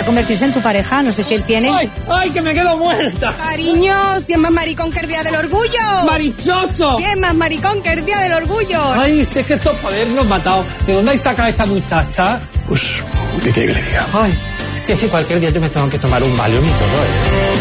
convertirse en tu pareja, no sé si él tiene. ¡Ay, ay, que me quedo muerta! Cariño, ¿quién más maricón que el día del orgullo? ¡Marichocho! ¿Quién más maricón que el día del orgullo? Ay, si es que estos poderes nos han matado. ¿De dónde hay sacado esta muchacha? Pues, ¿qué quiere que le diga? Ay, si es que cualquier día yo me tengo que tomar un Valium y todo, ¿eh?